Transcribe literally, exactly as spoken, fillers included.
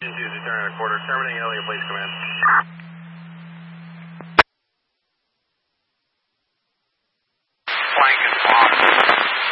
Tuesday, turn and a quarter. Terminating Elliott, please command.